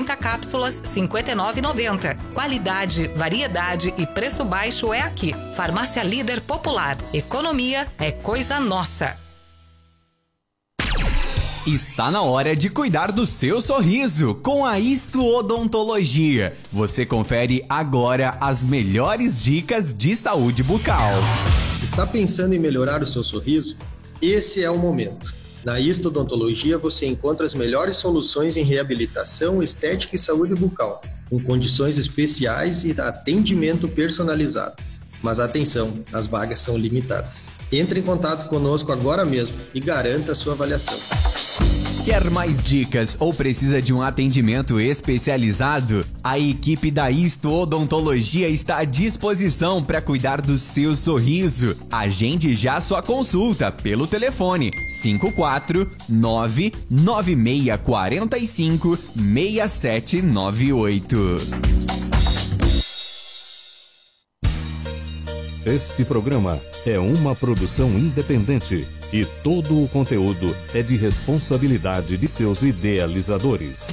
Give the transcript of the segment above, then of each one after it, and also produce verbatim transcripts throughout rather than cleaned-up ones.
trinta cápsulas, cinquenta e nove reais e noventa centavos. Qualidade, variedade e preço baixo é aqui. Farmácia Líder Popular. Economia é coisa nossa. Está na hora de cuidar do seu sorriso com a Isto Odontologia. Você confere agora as melhores dicas de saúde bucal. Está pensando em melhorar o seu sorriso? Esse é o momento. Na Isto Odontologia você encontra as melhores soluções em reabilitação, estética e saúde bucal, com condições especiais e atendimento personalizado. Mas atenção, as vagas são limitadas. Entre em contato conosco agora mesmo e garanta a sua avaliação. Quer mais dicas ou precisa de um atendimento especializado? A equipe da Isto Odontologia está à disposição para cuidar do seu sorriso. Agende já sua consulta pelo telefone cinco quatro nove nove seis quatro cinco seis sete nove oito. Este programa é uma produção independente e todo o conteúdo é de responsabilidade de seus idealizadores.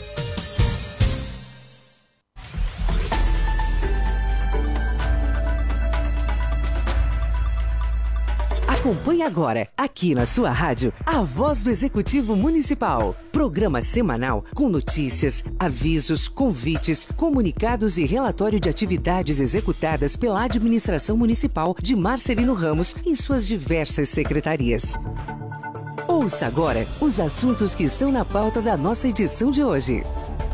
Acompanhe agora, aqui na sua rádio, a Voz do Executivo Municipal. Programa semanal com notícias, avisos, convites, comunicados e relatório de atividades executadas pela administração municipal de Marcelino Ramos em suas diversas secretarias. Ouça agora os assuntos que estão na pauta da nossa edição de hoje.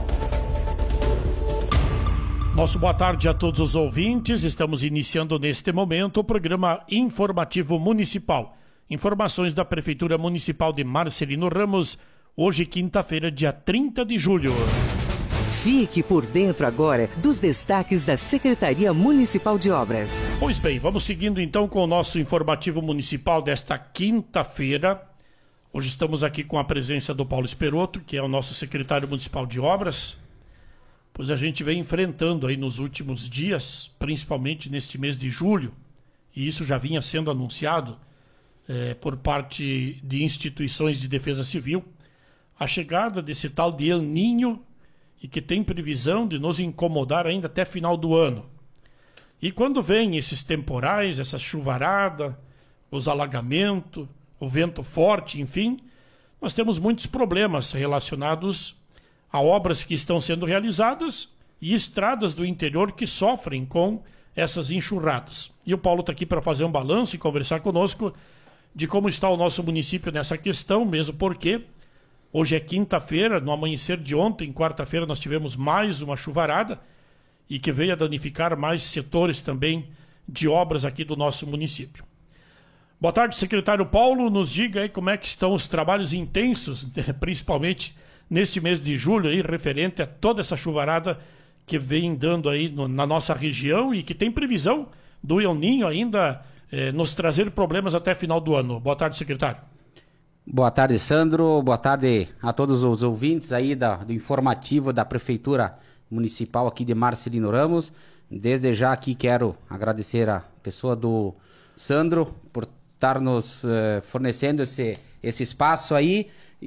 Nosso boa tarde a todos os ouvintes. Estamos iniciando neste momento o programa informativo municipal. Informações da Prefeitura Municipal de Marcelino Ramos, hoje quinta-feira, dia trinta de julho. Fique por dentro agora dos destaques da Secretaria Municipal de Obras. Pois bem, vamos seguindo então com o nosso informativo municipal desta quinta-feira. Hoje estamos aqui com a presença do Paulo Esperotto, que é o nosso secretário municipal de obras. Pois a gente vem enfrentando aí nos últimos dias, principalmente neste mês de julho, e isso já vinha sendo anunciado é, por parte de instituições de defesa civil, a chegada desse tal de El Niño, e que tem previsão de nos incomodar ainda até final do ano. E quando vem esses temporais, essa chuvarada, os alagamentos, o vento forte, enfim, nós temos muitos problemas relacionados a obras que estão sendo realizadas e estradas do interior que sofrem com essas enxurradas. E o Paulo está aqui para fazer um balanço e conversar conosco de como está o nosso município nessa questão, mesmo porque hoje é quinta-feira, no amanhecer de ontem, quarta-feira, nós tivemos mais uma chuvarada e que veio a danificar mais setores também de obras aqui do nosso município. Boa tarde, secretário Paulo. Nos diga aí como é que estão os trabalhos intensos, principalmente neste mês de julho, aí, referente a toda essa chuvarada que vem dando aí no, na nossa região e que tem previsão do El Niño ainda eh, nos trazer problemas até final do ano. Boa tarde, secretário. Boa tarde, Sandro. Boa tarde a todos os ouvintes aí da, do informativo da Prefeitura Municipal aqui de Marcelino Ramos. Desde já aqui quero agradecer a pessoa do Sandro por estar nos eh, fornecendo esse, esse espaço aí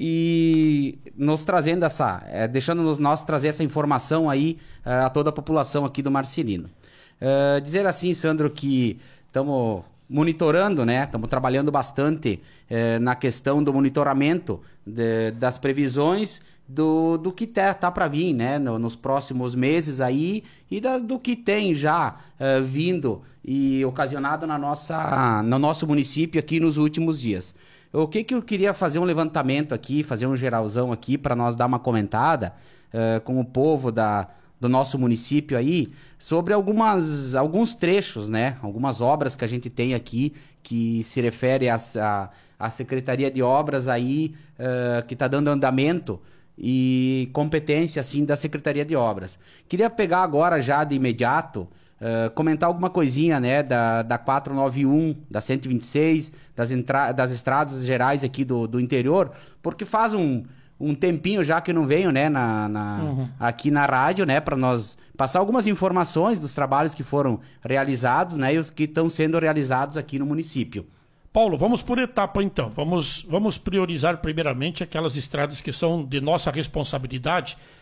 e nos trazendo essa, é, deixando-nos nós trazer essa informação aí é, a toda a população aqui do Marcelino. É, dizer assim, Sandro, que estamos monitorando, né? Estamos trabalhando bastante é, na questão do monitoramento de, das previsões do, do que tá, tá para vir, né? No, nos próximos meses aí e da, do que tem já é, vindo e ocasionado na nossa, no nosso município aqui nos últimos dias. O que que eu queria fazer um levantamento aqui, fazer um geralzão aqui para nós dar uma comentada uh, com o povo da, do nosso município aí sobre algumas, alguns trechos, né? Algumas obras que a gente tem aqui que se refere à a, a Secretaria de Obras aí uh, que está dando andamento e competência assim da Secretaria de Obras. Queria pegar agora já de imediato Uh, comentar alguma coisinha, né, da, da quatrocentos e noventa e um, da cento e vinte e seis, das, entra- das estradas gerais aqui do, do interior, porque faz um, um tempinho já que eu não venho, né, na, na, uhum. aqui na rádio, né, para nós passar algumas informações dos trabalhos que foram realizados, né, e os que estão sendo realizados aqui no município. Paulo, vamos por etapa então, vamos, vamos priorizar primeiramente aquelas estradas que são de nossa responsabilidade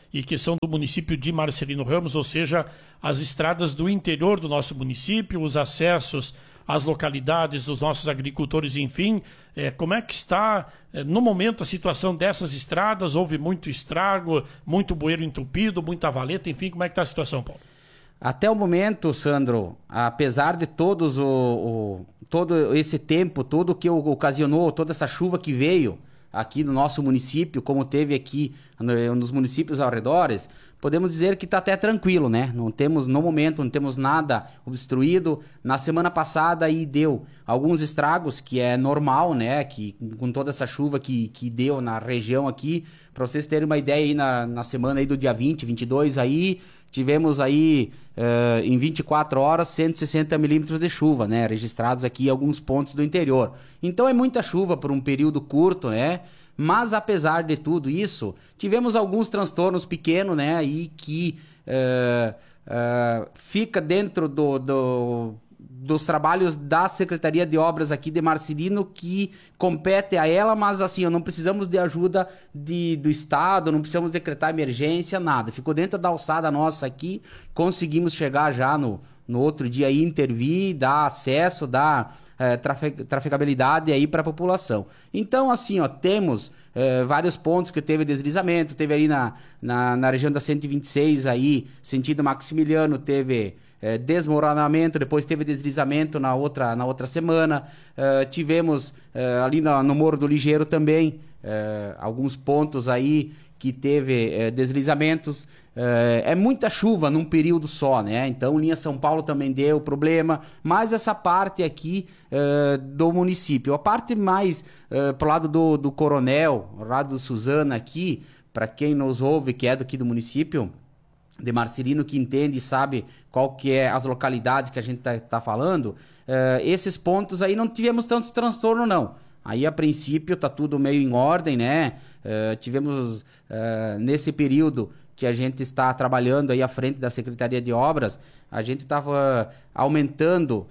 e que são do município de Marcelino Ramos, ou seja, as estradas do interior do nosso município, os acessos às localidades dos nossos agricultores, enfim. É, como é que está, é, no momento, a situação dessas estradas? Houve muito estrago, muito bueiro entupido, muita valeta, enfim, como é que está a situação, Paulo? Até o momento, Sandro, apesar de todos o, o todo esse tempo, tudo que ocasionou, toda essa chuva que veio aqui no nosso município, como teve aqui no, nos municípios ao redor, podemos dizer que está até tranquilo, né? Não temos, no momento, não temos nada obstruído. Na semana passada aí deu alguns estragos, que é normal, né? Que com toda essa chuva que, que deu na região aqui, para vocês terem uma ideia aí na, na semana aí do dia vinte, vinte e dois aí, tivemos aí uh, em vinte e quatro horas cento e sessenta milímetros de chuva, né? Registrados aqui em alguns pontos do interior. Então é muita chuva por um período curto, né? Mas apesar de tudo isso, tivemos alguns transtornos pequenos, né? Aí que uh, uh, fica dentro do, do, dos trabalhos da Secretaria de Obras aqui de Marcelino, que compete a ela, mas assim, não precisamos de ajuda de, do Estado, não precisamos decretar emergência, nada. Ficou dentro da alçada nossa aqui, conseguimos chegar já no, no outro dia aí, intervir, dar acesso, dar é, trafe, trafegabilidade aí para a população. Então, assim, ó, temos é, vários pontos que teve deslizamento, teve aí na, na, na região da cento e vinte e seis aí, sentido Maximiliano, teve É, desmoronamento, depois teve deslizamento na outra, na outra semana, uh, tivemos uh, ali no, no Morro do Ligeiro também uh, alguns pontos aí que teve uh, deslizamentos. Uh, é muita chuva num período só, né? Então linha São Paulo também deu problema, mas essa parte aqui uh, do município, a parte mais uh, pro lado do, do Coronel, o lado do Suzana aqui, para quem nos ouve que é daqui do município de Marcelino, que entende e sabe qual que é as localidades que a gente tá, tá falando, uh, esses pontos aí não tivemos tantos transtorno não. Aí a princípio tá tudo meio em ordem, né? Uh, tivemos uh, nesse período que a gente está trabalhando aí à frente da Secretaria de Obras, a gente estava aumentando,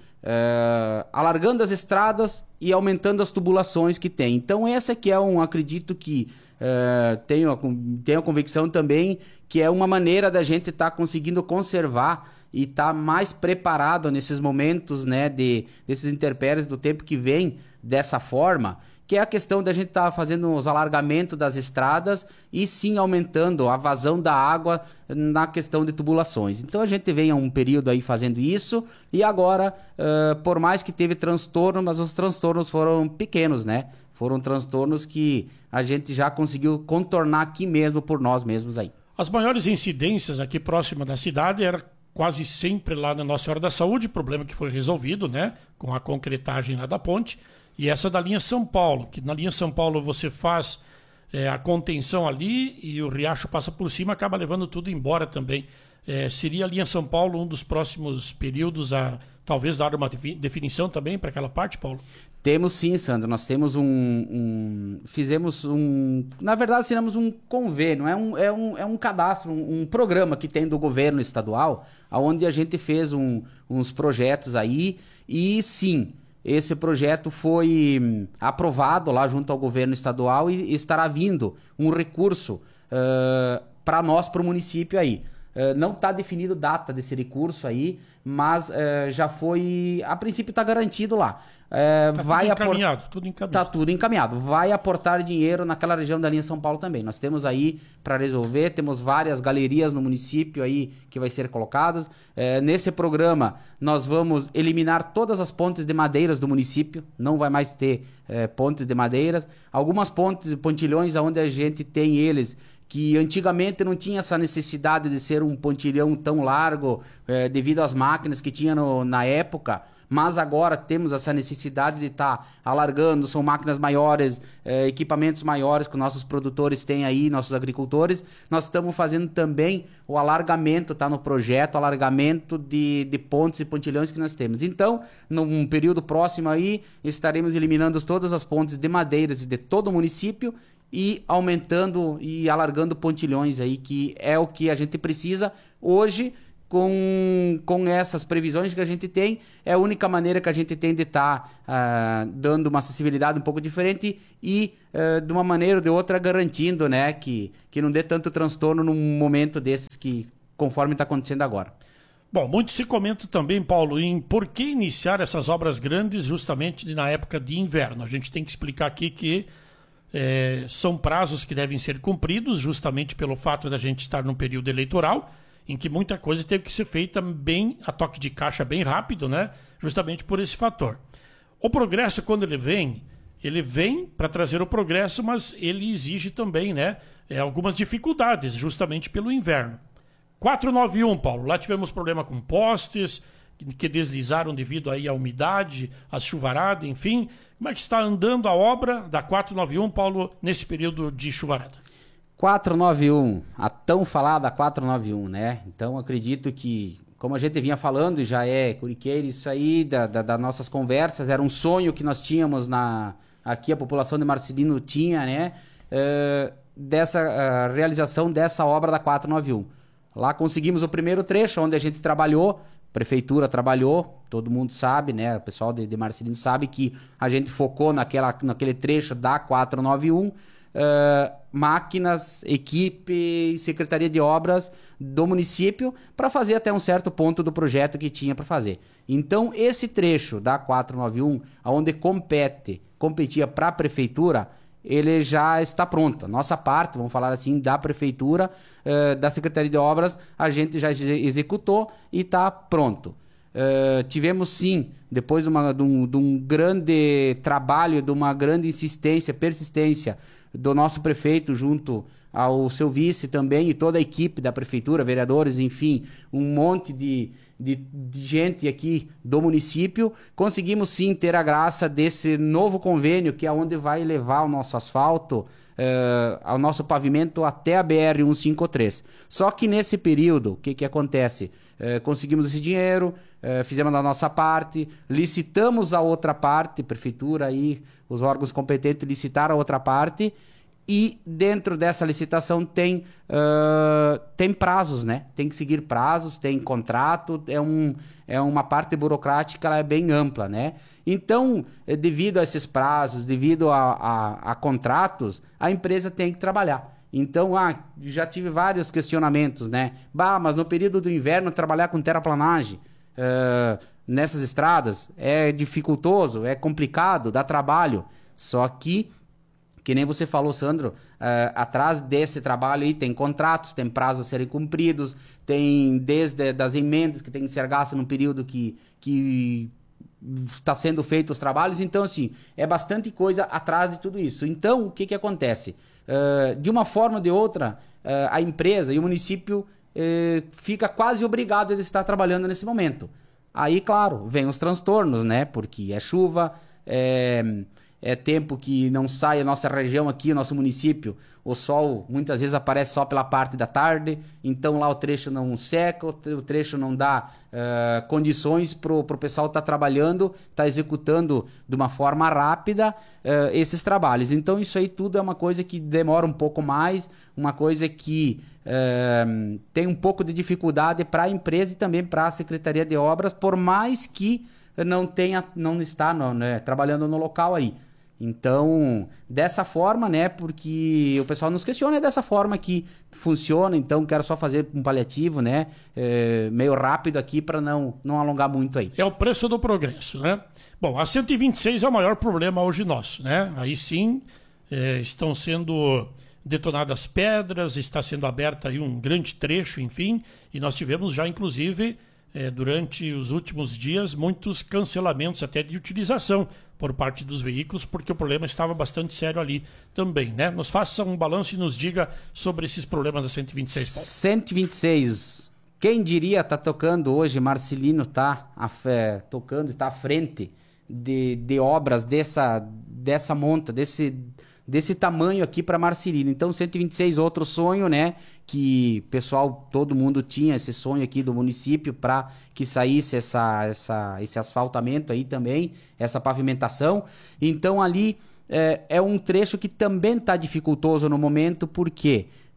uh, alargando as estradas e aumentando as tubulações que tem. Então essa que é um, acredito que uh, tenho, a, tenho a convicção também que é uma maneira da gente estar tá conseguindo conservar e estar tá mais preparado nesses momentos, né, de, desses intempéries do tempo que vem dessa forma, que é a questão da gente estar tá fazendo os alargamentos das estradas e sim aumentando a vazão da água na questão de tubulações. Então a gente vem há um período aí fazendo isso e agora, uh, por mais que teve transtorno, mas os transtornos foram pequenos, né? Foram transtornos que a gente já conseguiu contornar aqui mesmo por nós mesmos aí. As maiores incidências aqui próxima da cidade era quase sempre lá na Nossa Senhora da Saúde, problema que foi resolvido, né, com a concretagem lá da ponte, e essa da linha São Paulo, que na linha São Paulo você faz é, a contenção ali e o riacho passa por cima, acaba levando tudo embora também. É, seria a linha São Paulo um dos próximos períodos a talvez dar uma definição também para aquela parte, Paulo? Temos sim, Sandro. Nós temos um, um... Fizemos um... Na verdade, assinamos um convênio. É um, é um, é um cadastro, um, um programa que tem do governo estadual, onde a gente fez um, uns projetos aí. E sim, esse projeto foi aprovado lá junto ao governo estadual e estará vindo um recurso uh, para nós, para o município aí. Uh, não está definido data desse recurso aí, mas uh, já foi, a princípio está garantido lá. Uh, tá vai tudo encaminhado, apor... tudo encaminhado. Tá tudo encaminhado. Vai aportar dinheiro naquela região da linha São Paulo também. Nós temos aí para resolver, temos várias galerias no município aí que vai ser colocadas. Uh, nesse programa nós vamos eliminar todas as pontes de madeiras do município, não vai mais ter uh, pontes de madeiras. Algumas pontes e pontilhões onde a gente tem eles que antigamente não tinha essa necessidade de ser um pontilhão tão largo é, devido às máquinas que tinha no, na época, mas agora temos essa necessidade de estar tá alargando, são máquinas maiores, é, equipamentos maiores que nossos produtores têm aí, nossos agricultores. Nós estamos fazendo também o alargamento, tá no projeto, alargamento de, de pontes e pontilhões que nós temos. Então, num período próximo aí, estaremos eliminando todas as pontes de madeiras de todo o município e aumentando e alargando pontilhões aí, que é o que a gente precisa hoje, com, com essas previsões que a gente tem, é a única maneira que a gente tem de estar tá, uh, dando uma acessibilidade um pouco diferente e, uh, de uma maneira ou de outra, garantindo, né, que, que não dê tanto transtorno num momento desses que, conforme está acontecendo agora. Bom, muito se comenta também, Paulo, em por que iniciar essas obras grandes justamente na época de inverno. A gente tem que explicar aqui que é, são prazos que devem ser cumpridos justamente pelo fato da gente estar num período eleitoral, em que muita coisa teve que ser feita bem a toque de caixa, bem rápido, né? Justamente por esse fator. O progresso, quando ele vem, ele vem para trazer o progresso, mas ele exige também, né, é, algumas dificuldades, justamente pelo inverno. quatrocentos e noventa e um, Paulo, lá tivemos problema com postes, que deslizaram devido aí à umidade, à chuvarada, enfim. Como é que está andando a obra da quatrocentos e noventa e um, Paulo, nesse período de chuvarada? quatrocentos e noventa e um, a tão falada quatrocentos e noventa e um, né? Então acredito que, como a gente vinha falando, já é corriqueiro isso aí, da, da, das nossas conversas, era um sonho que nós tínhamos na, aqui, a população de Marcelino tinha, né? Uh, dessa uh, realização dessa obra da quatrocentos e noventa e um. Lá conseguimos o primeiro trecho, onde a gente trabalhou, a prefeitura trabalhou, todo mundo sabe, né? O pessoal de, de Marcelino sabe que a gente focou naquela, naquele trecho da quatrocentos e noventa e um, uh, máquinas, equipe e secretaria de obras do município para fazer até um certo ponto do projeto que tinha para fazer. Então, esse trecho da quatrocentos e noventa e um, onde compete, competia para a prefeitura, ele já está pronto. A nossa parte, vamos falar assim, da prefeitura, uh, da Secretaria de Obras, a gente já executou e está pronto. Uh, tivemos sim, depois de, uma, de, um, de um grande trabalho, de uma grande insistência, persistência do nosso prefeito junto ao seu vice também e toda a equipe da prefeitura, vereadores, enfim, um monte de, de, de gente aqui do município, conseguimos sim ter a graça desse novo convênio, que é onde vai levar o nosso asfalto, uh, ao nosso pavimento até a B R cento e cinquenta e três. Só que nesse período, o que, que acontece? Uh, conseguimos esse dinheiro, uh, fizemos a nossa parte, licitamos a outra parte, prefeitura e os órgãos competentes licitaram a outra parte. E dentro dessa licitação tem, uh, tem prazos, né? Tem que seguir prazos, tem contrato, é, um, é uma parte burocrática, ela é bem ampla, né? Então, devido a esses prazos, devido a, a, a contratos, a empresa tem que trabalhar. Então, ah, já tive vários questionamentos, né? Bah, mas no período do inverno trabalhar com terraplanagem uh, nessas estradas é dificultoso, é complicado, dá trabalho. Só que que nem você falou, Sandro, uh, atrás desse trabalho aí tem contratos, tem prazos a serem cumpridos, tem desde das emendas que tem que ser gastas no período que, que está sendo feito os trabalhos. Então, assim, é bastante coisa atrás de tudo isso. Então, o que que acontece? Uh, de uma forma ou de outra, uh, a empresa e o município uh, fica quase obrigado a estar trabalhando nesse momento. Aí, claro, vem os transtornos, né? Porque é chuva, é... é tempo que não sai a nossa região aqui, o nosso município, o sol muitas vezes aparece só pela parte da tarde, então lá o trecho não seca, o trecho não dá uh, condições para o pessoal estar tá trabalhando, estar tá executando de uma forma rápida uh, esses trabalhos. Então isso aí tudo é uma coisa que demora um pouco mais, uma coisa que uh, tem um pouco de dificuldade para a empresa e também para a Secretaria de Obras, por mais que não tenha, não está no, né, trabalhando no local aí. Então, dessa forma, né, porque o pessoal nos questiona, é dessa forma que funciona, então quero só fazer um paliativo, né, é, meio rápido aqui para não, não alongar muito aí. É o preço do progresso, né? Bom, a cento e vinte e seis é o maior problema hoje nosso, né? Aí sim, é, estão sendo detonadas pedras, está sendo aberta aí um grande trecho, enfim, e nós tivemos já, inclusive, é, durante os últimos dias, muitos cancelamentos até de utilização por parte dos veículos, porque o problema estava bastante sério ali também, né? Nos faça um balanço e nos diga sobre esses problemas da cento e vinte e seis, Paulo. cento e vinte e seis, quem diria tá tocando hoje, Marcelino tá a, é, tocando, está à frente de, de obras dessa, dessa monta, desse, desse tamanho aqui para Marcelino. Então, cento e vinte e seis, outro sonho, né? Que pessoal, todo mundo tinha esse sonho aqui do município para que saísse essa, essa, esse asfaltamento aí também, essa pavimentação. Então ali é, é um trecho que também está dificultoso no momento, porque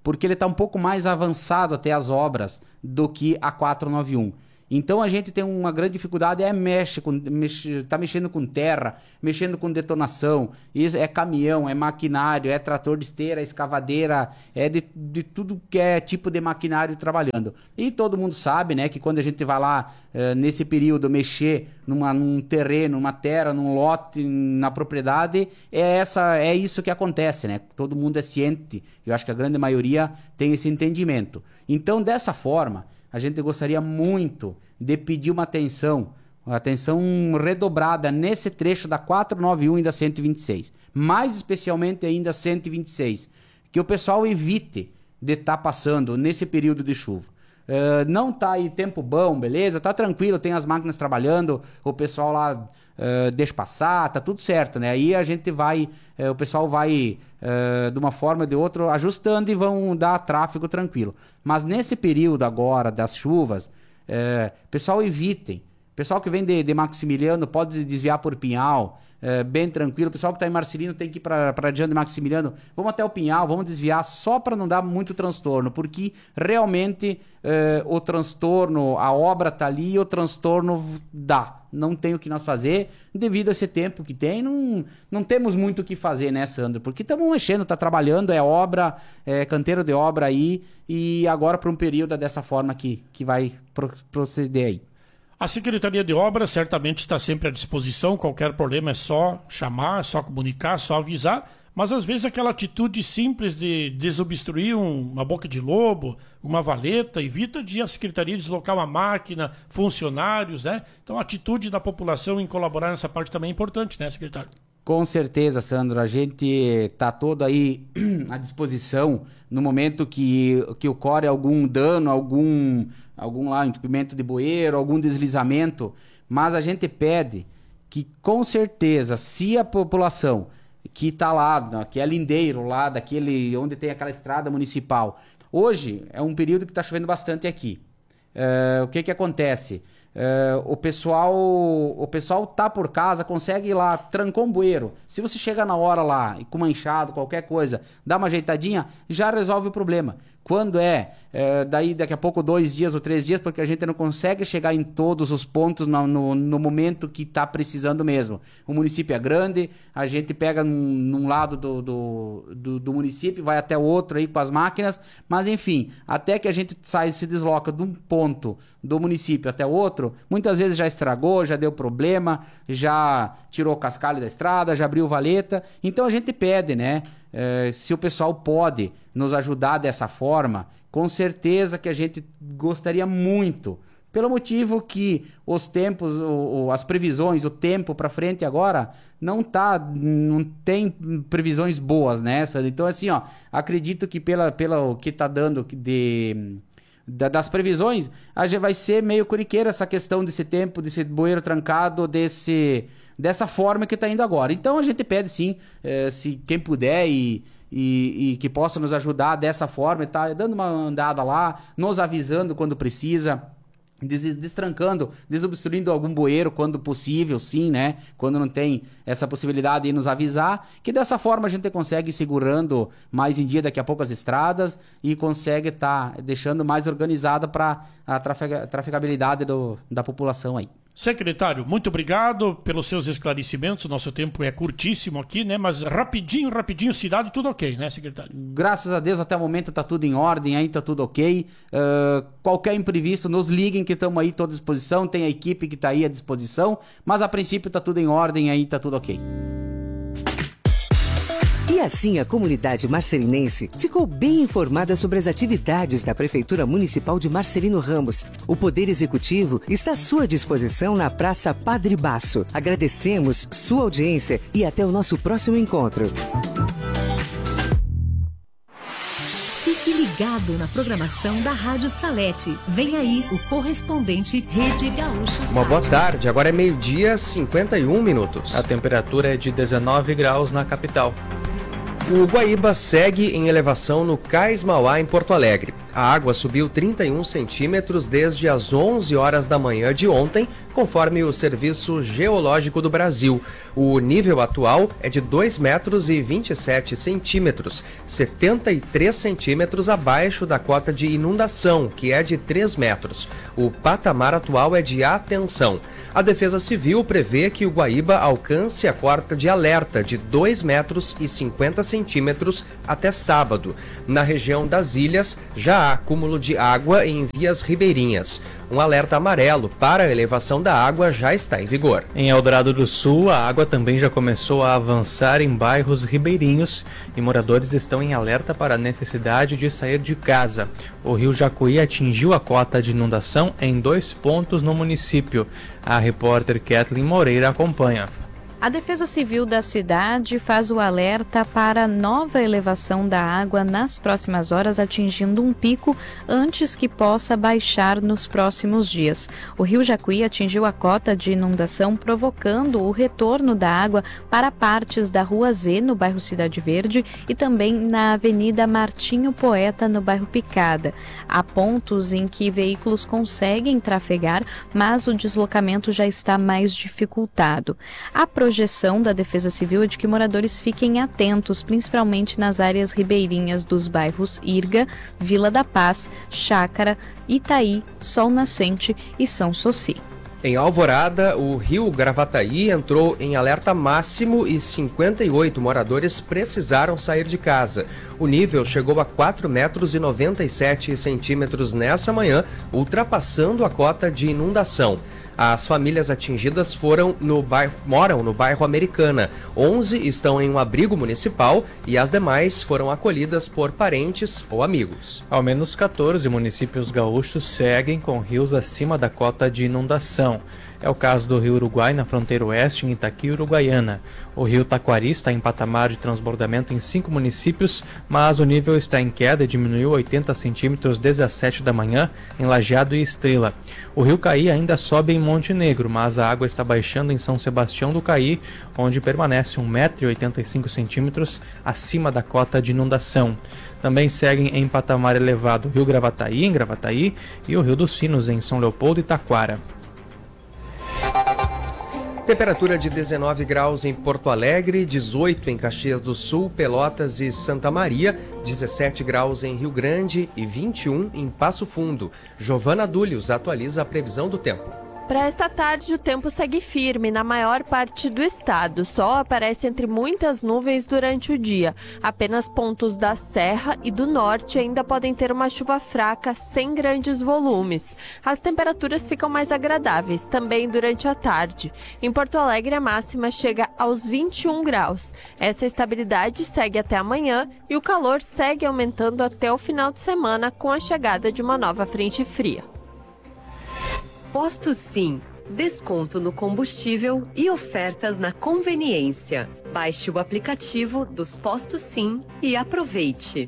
porque ele está um pouco mais avançado até as obras do que a quatrocentos e noventa e um. Então a gente tem uma grande dificuldade, é mexe com, mexe, tá mexendo com terra, mexendo com detonação, isso é caminhão, é maquinário, é trator de esteira, é escavadeira, é de, de tudo que é tipo de maquinário trabalhando. E todo mundo sabe, né, que quando a gente vai lá, eh, nesse período, mexer numa, num terreno, numa terra, num lote, na propriedade, é, essa, é isso que acontece, né? Todo mundo é ciente, eu acho que a grande maioria tem esse entendimento. Então, dessa forma, a gente gostaria muito de pedir uma atenção, uma atenção redobrada nesse trecho da quatrocentos e noventa e um e da cento e vinte e seis. Mais especialmente ainda cento e vinte e seis. Que o pessoal evite de estar tá passando nesse período de chuva. Uh, não tá aí tempo bom, beleza? Tá tranquilo, tem as máquinas trabalhando, o pessoal lá uh, deixa passar, tá tudo certo, né? Aí a gente vai, uh, o pessoal vai uh, de uma forma ou de outra ajustando e vão dar tráfego tranquilo. Mas nesse período agora das chuvas, uh, pessoal evitem. Pessoal que vem de, de Maximiliano pode desviar por Pinhal, é, bem tranquilo. O pessoal que está em Marcelino tem que ir para adiante de Maximiliano. Vamos até o Pinhal, vamos desviar só para não dar muito transtorno, porque realmente é, o transtorno, a obra está ali e o transtorno dá. Não tem o que nós fazer, devido a esse tempo que tem, não, não temos muito o que fazer, né, Sandro? Porque estamos mexendo, está trabalhando, é obra, é canteiro de obra aí, e agora para um período dessa forma que, que vai pro, proceder aí. A Secretaria de Obras certamente está sempre à disposição, qualquer problema é só chamar, é só comunicar, é só avisar, mas às vezes aquela atitude simples de desobstruir um, uma boca de lobo, uma valeta, evita de a Secretaria deslocar uma máquina, funcionários, né? Então a atitude da população em colaborar nessa parte também é importante, né, secretário? Com certeza, Sandro, a gente está todo aí à disposição no momento que, que ocorre algum dano, algum, algum lá, entupimento de bueiro, algum deslizamento, mas a gente pede que, com certeza, se a população que está lá, que é lindeiro lá, daquele, onde tem aquela estrada municipal, hoje é um período que está chovendo bastante aqui. Uh, o que que acontece? Uh, o pessoal o pessoal tá por casa, consegue ir lá, trancou um bueiro. Se você chega na hora lá e com uma enxada, qualquer coisa, dá uma ajeitadinha, já resolve o problema. Quando é, é daí daqui a pouco dois dias ou três dias, porque a gente não consegue chegar em todos os pontos no, no, no momento que está precisando mesmo. O município é grande, a gente pega num, num lado do, do, do, do município, vai até o outro aí com as máquinas, mas enfim, até que a gente sai, se desloca de um ponto do município até o outro, muitas vezes já estragou, já deu problema, já tirou o cascalho da estrada, já abriu valeta. Então a gente pede, né? É, se o pessoal pode nos ajudar dessa forma, com certeza que a gente gostaria muito, pelo motivo que os tempos, o, o, as previsões, o tempo para frente agora não tá, não tem previsões boas, né? Então assim, ó, acredito que pela, pela que tá dando de das previsões, a gente vai ser meio corriqueira essa questão desse tempo, desse bueiro trancado, desse, dessa forma que está indo agora. Então a gente pede sim, eh, se quem puder e, e, e que possa nos ajudar dessa forma, tá dando uma andada lá, nos avisando quando precisa, des, destrancando, desobstruindo algum bueiro quando possível, sim, né? Quando não tem essa possibilidade de nos avisar, que dessa forma a gente consegue ir segurando mais em dia daqui a pouco as estradas e consegue estar tá deixando mais organizada para a trafega, trafegabilidade do, da população aí. Secretário, muito obrigado pelos seus esclarecimentos. Nosso tempo é curtíssimo aqui, né? Mas rapidinho, rapidinho, cidade, tudo ok, né, secretário? Graças a Deus, até o momento tá tudo em ordem, aí tá tudo ok. Uh, qualquer imprevisto, nos liguem que estamos aí toda à disposição. Tem a equipe que tá aí à disposição, mas a princípio tá tudo em ordem, aí tá tudo ok. E assim a comunidade marcelinense ficou bem informada sobre as atividades da Prefeitura Municipal de Marcelino Ramos. O Poder Executivo está à sua disposição na Praça Padre Basso. Agradecemos sua audiência e até o nosso próximo encontro. Fique ligado na programação da Rádio Salete. Vem aí o correspondente Rede Gaúcha. Uma boa tarde, agora é meio-dia, cinquenta e um minutos. A temperatura é de dezenove graus na capital. O Guaíba segue em elevação no Cais Mauá, em Porto Alegre. A água subiu trinta e um centímetros desde as onze horas da manhã de ontem, conforme o Serviço Geológico do Brasil. O nível atual é de dois metros e vinte e sete centímetros, setenta e três centímetros abaixo da cota de inundação, que é de três metros. O patamar atual é de atenção. A Defesa Civil prevê que o Guaíba alcance a cota de alerta de dois metros e cinquenta centímetros até sábado. Na região das ilhas, já há acúmulo de água em vias ribeirinhas. Um alerta amarelo para a elevação da água já está em vigor. Em Eldorado do Sul, a água também já começou a avançar em bairros ribeirinhos e moradores estão em alerta para a necessidade de sair de casa. O rio Jacuí atingiu a cota de inundação em dois pontos no município. A repórter Kathleen Moreira acompanha. A Defesa Civil da cidade faz o alerta para nova elevação da água nas próximas horas, atingindo um pico antes que possa baixar nos próximos dias. O rio Jacuí atingiu a cota de inundação, provocando o retorno da água para partes da Rua Z, no bairro Cidade Verde, e também na Avenida Martinho Poeta, no bairro Picada. Há pontos em que veículos conseguem trafegar, mas o deslocamento já está mais dificultado. A A projeção da Defesa Civil é de que moradores fiquem atentos, principalmente nas áreas ribeirinhas dos bairros Irga, Vila da Paz, Chácara, Itaí, Sol Nascente e São Soci. Em Alvorada, o rio Gravataí entrou em alerta máximo e cinquenta e oito moradores precisaram sair de casa. O nível chegou a quatro metros e noventa e sete centímetros nessa manhã, ultrapassando a cota de inundação. As famílias atingidas foram no bairro, moram no bairro Americana. onze estão em um abrigo municipal e as demais foram acolhidas por parentes ou amigos. Ao menos quatorze municípios gaúchos seguem com rios acima da cota de inundação. É o caso do Rio Uruguai, na fronteira oeste, em Itaqui, Uruguaiana. O rio Taquari está em patamar de transbordamento em cinco municípios, mas o nível está em queda e diminuiu oitenta centímetros desde as sete da manhã, em Lajeado e Estrela. O rio Caí ainda sobe em Monte Negro, mas a água está baixando em São Sebastião do Caí, onde permanece um metro e oitenta e cinco centímetros acima da cota de inundação. Também seguem em patamar elevado o Rio Gravataí, em Gravataí, e o Rio dos Sinos, em São Leopoldo e Taquara. Temperatura de dezenove graus em Porto Alegre, dezoito em Caxias do Sul, Pelotas e Santa Maria, dezessete graus em Rio Grande e vinte e um em Passo Fundo. Giovana Dúlios atualiza a previsão do tempo. Para esta tarde, o tempo segue firme na maior parte do estado. O sol aparece entre muitas nuvens durante o dia. Apenas pontos da Serra e do Norte ainda podem ter uma chuva fraca, sem grandes volumes. As temperaturas ficam mais agradáveis também durante a tarde. Em Porto Alegre, a máxima chega aos vinte e um graus. Essa estabilidade segue até amanhã e o calor segue aumentando até o final de semana com a chegada de uma nova frente fria. Posto Sim, desconto no combustível e ofertas na conveniência. Baixe o aplicativo dos Postos Sim e aproveite.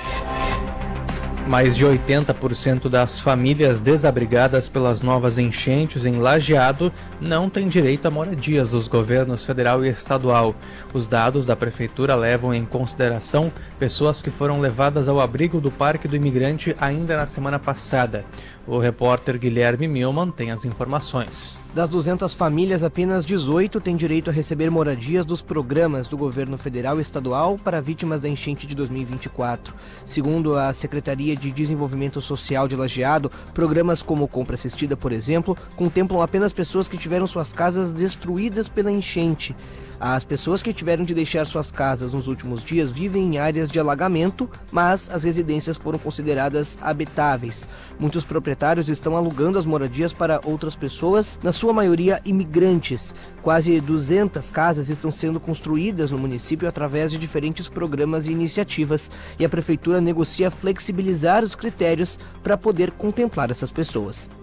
Mais de oitenta por cento das famílias desabrigadas pelas novas enchentes em Lajeado não têm direito a moradias dos governos federal e estadual. Os dados da prefeitura levam em consideração pessoas que foram levadas ao abrigo do Parque do Imigrante ainda na semana passada. O repórter Guilherme Milman tem as informações. Das duzentas famílias, apenas dezoito têm direito a receber moradias dos programas do governo federal e estadual para vítimas da enchente de dois mil e vinte e quatro. Segundo a Secretaria de Desenvolvimento Social de Lajeado, programas como Compra Assistida, por exemplo, contemplam apenas pessoas que tiveram suas casas destruídas pela enchente. As pessoas que tiveram de deixar suas casas nos últimos dias vivem em áreas de alagamento, mas as residências foram consideradas habitáveis. Muitos proprietários estão alugando as moradias para outras pessoas, na sua maioria imigrantes. Quase duzentas casas estão sendo construídas no município através de diferentes programas e iniciativas, e a prefeitura negocia flexibilizar os critérios para poder contemplar essas pessoas.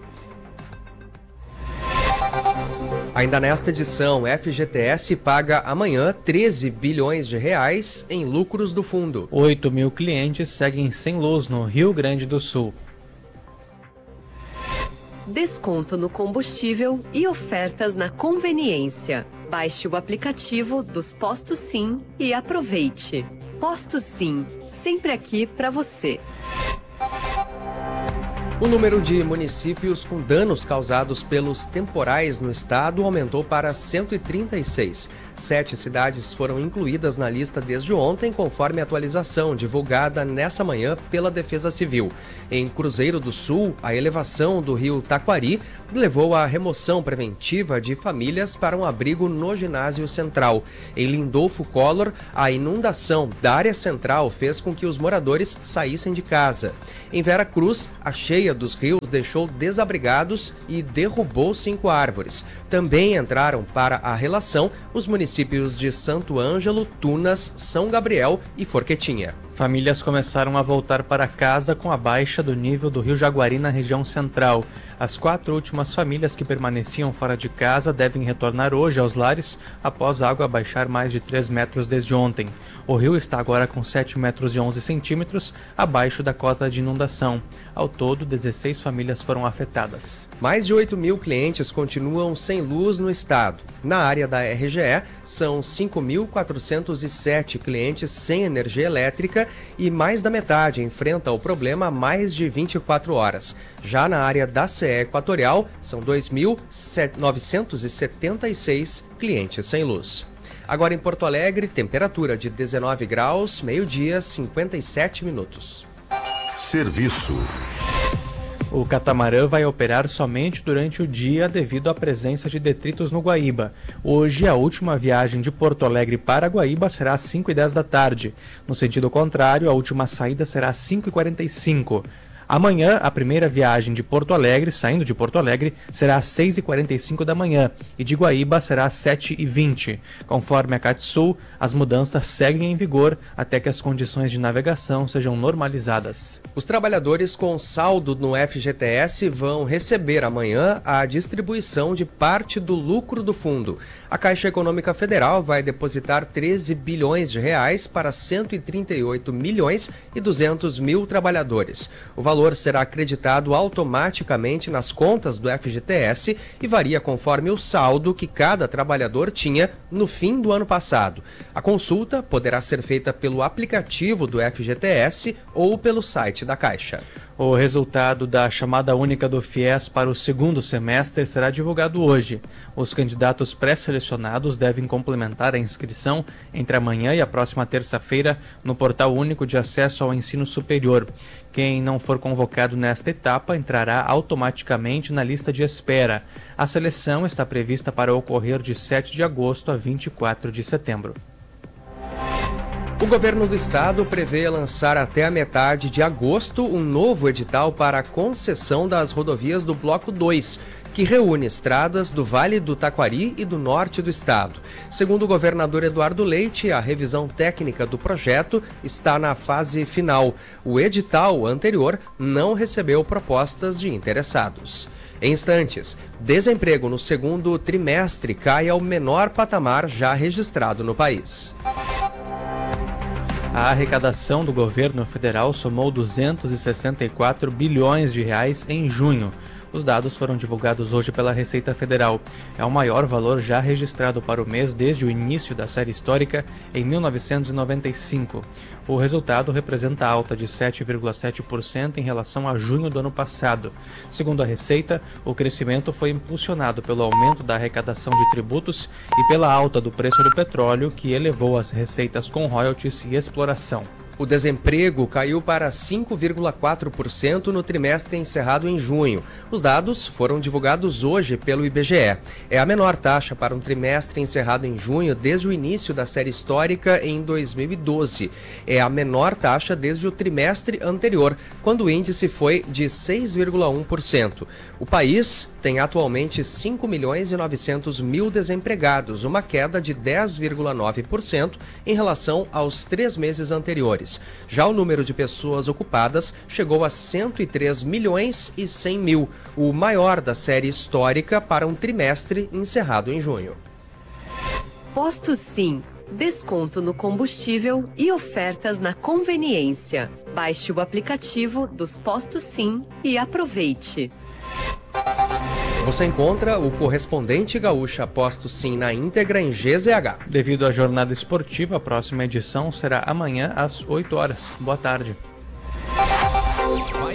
Ainda nesta edição, F G T S paga amanhã treze bilhões de reais em lucros do fundo. oito mil clientes seguem sem luz no Rio Grande do Sul. Desconto no combustível e ofertas na conveniência. Baixe o aplicativo dos Postos Sim e aproveite. Postos Sim, sempre aqui para você. O número de municípios com danos causados pelos temporais no estado aumentou para cento e trinta e seis. Sete cidades foram incluídas na lista desde ontem, conforme a atualização divulgada nessa manhã pela Defesa Civil. Em Cruzeiro do Sul, a elevação do rio Taquari levou à remoção preventiva de famílias para um abrigo no ginásio central. Em Lindolfo Collor, a inundação da área central fez com que os moradores saíssem de casa. Em Vera Cruz, a cheia dos rios deixou desabrigados e derrubou cinco árvores. Também entraram para a relação os municípios de Santo Ângelo, Tunas, São Gabriel e Forquetinha. Famílias começaram a voltar para casa com a baixa do nível do rio Jaguari na região central. As quatro últimas famílias que permaneciam fora de casa devem retornar hoje aos lares após a água baixar mais de três metros desde ontem. O rio está agora com sete metros e onze centímetros abaixo da cota de inundação. Ao todo, dezesseis famílias foram afetadas. Mais de oito mil clientes continuam sem luz no estado. Na área da R G E, são cinco mil quatrocentos e sete clientes sem energia elétrica e mais da metade enfrenta o problema há mais de vinte e quatro horas. Já na área da C E Equatorial, são dois mil novecentos e setenta e seis clientes sem luz. Agora em Porto Alegre, temperatura de dezenove graus, meio-dia, cinquenta e sete minutos. Serviço. O catamarã vai operar somente durante o dia devido à presença de detritos no Guaíba. Hoje, a última viagem de Porto Alegre para Guaíba será às cinco e dez da tarde. No sentido contrário, a última saída será às cinco e quarenta e cinco. Amanhã, a primeira viagem de Porto Alegre, saindo de Porto Alegre, será às seis e quarenta e cinco da manhã e de Guaíba será às sete e vinte. Conforme a Catsul, as mudanças seguem em vigor até que as condições de navegação sejam normalizadas. Os trabalhadores com saldo no F G T S vão receber amanhã a distribuição de parte do lucro do fundo. A Caixa Econômica Federal vai depositar treze bilhões de reais para cento e trinta e oito milhões e duzentos mil trabalhadores. O valor será acreditado automaticamente nas contas do F G T S e varia conforme o saldo que cada trabalhador tinha no fim do ano passado. A consulta poderá ser feita pelo aplicativo do F G T S ou pelo site da Caixa. O resultado da chamada única do FIES para o segundo semestre será divulgado hoje. Os candidatos pré-selecionados devem complementar a inscrição entre amanhã e a próxima terça-feira no Portal Único de Acesso ao Ensino Superior. Quem não for convocado nesta etapa entrará automaticamente na lista de espera. A seleção está prevista para ocorrer de sete de agosto a vinte e quatro de setembro. O governo do estado prevê lançar até a metade de agosto um novo edital para a concessão das rodovias do Bloco dois, que reúne estradas do Vale do Taquari e do norte do estado. Segundo o governador Eduardo Leite, a revisão técnica do projeto está na fase final. O edital anterior não recebeu propostas de interessados. Em instantes, desemprego no segundo trimestre cai ao menor patamar já registrado no país. A arrecadação do governo federal somou duzentos e sessenta e quatro bilhões de reais em junho. Os dados foram divulgados hoje pela Receita Federal. É o maior valor já registrado para o mês desde o início da série histórica em mil novecentos e noventa e cinco. O resultado representa alta de sete vírgula sete por cento em relação a junho do ano passado. Segundo a Receita, o crescimento foi impulsionado pelo aumento da arrecadação de tributos e pela alta do preço do petróleo, que elevou as receitas com royalties e exploração. O desemprego caiu para cinco vírgula quatro por cento no trimestre encerrado em junho. Os dados foram divulgados hoje pelo I B G E. É a menor taxa para um trimestre encerrado em junho desde o início da série histórica em dois mil e doze. É a menor taxa desde o trimestre anterior, quando o índice foi de seis vírgula um por cento. O país tem atualmente cinco milhões e novecentos mil desempregados, uma queda de dez vírgula nove por cento em relação aos três meses anteriores. Já o número de pessoas ocupadas chegou a cento e três milhões e cem mil, o maior da série histórica para um trimestre encerrado em junho. Posto Sim, desconto no combustível e ofertas na conveniência. Baixe o aplicativo dos Postos Sim e aproveite. Você encontra o correspondente Gaúcha Posto Sim na íntegra em G Z H. Devido à jornada esportiva, a próxima edição será amanhã às oito horas. Boa tarde. Vai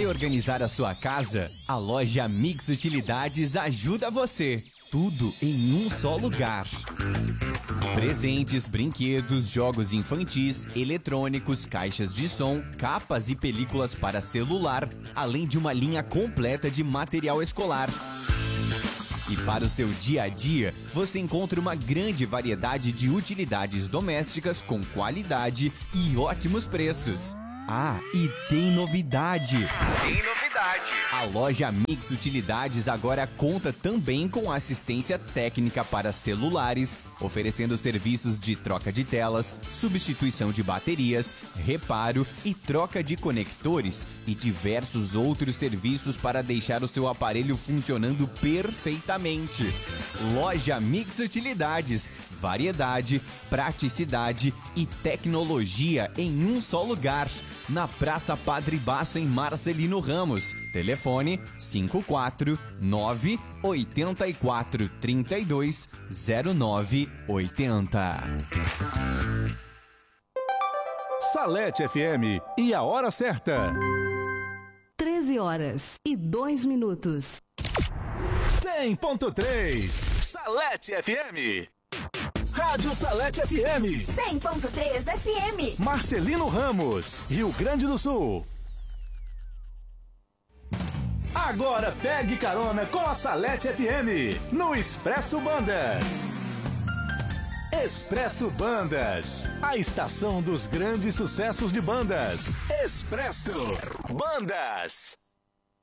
Vai organizar a sua casa? A loja Mix Utilidades ajuda você. Tudo em um só lugar. Presentes, brinquedos, jogos infantis, eletrônicos, caixas de som, capas e películas para celular, além de uma linha completa de material escolar. E para o seu dia a dia, você encontra uma grande variedade de utilidades domésticas com qualidade e ótimos preços. Ah, e tem novidade! Tem novidade! A loja Mix Utilidades agora conta também com assistência técnica para celulares, oferecendo serviços de troca de telas, substituição de baterias, reparo e troca de conectores e diversos outros serviços para deixar o seu aparelho funcionando perfeitamente. Loja Mix Utilidades, variedade, praticidade e tecnologia em um só lugar. Na Praça Padre Baço, em Marcelino Ramos. Telefone cinco quatro nove oito quatro três dois zero nove oito zero. Salete F M e a hora certa. treze horas e dois minutos. cem ponto três Salete F M. Rádio Salete F M. cem ponto três F M. Marcelino Ramos, Rio Grande do Sul. Agora pegue carona com a Salete F M no Expresso Bandas. Expresso Bandas, a estação dos grandes sucessos de bandas. Expresso Bandas.